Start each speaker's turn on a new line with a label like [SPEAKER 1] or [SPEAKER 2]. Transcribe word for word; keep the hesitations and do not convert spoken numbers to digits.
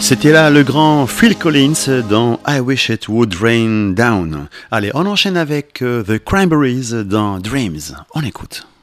[SPEAKER 1] C'était là le grand Phil Collins dans I Wish It Would Rain Down. Allez, on enchaîne avec uh, The Cranberries dans Dreams. On écoute.